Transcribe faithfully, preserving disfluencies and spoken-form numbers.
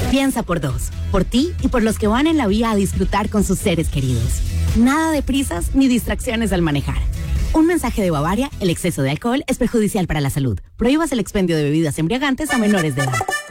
Piensa por dos, por ti y por los que van en la vía a disfrutar con sus seres queridos. Nada de prisas ni distracciones al manejar. Un mensaje de Bavaria: el exceso de alcohol es perjudicial para la salud. Prohíbas el expendio de bebidas embriagantes a menores de edad.